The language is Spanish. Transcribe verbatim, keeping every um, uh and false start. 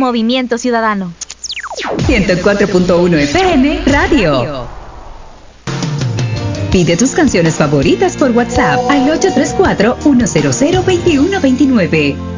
Movimiento Ciudadano. ciento cuatro punto uno F M Radio. Pide tus canciones favoritas por WhatsApp al ocho tres cuatro, uno cero cero, dos uno dos nueve.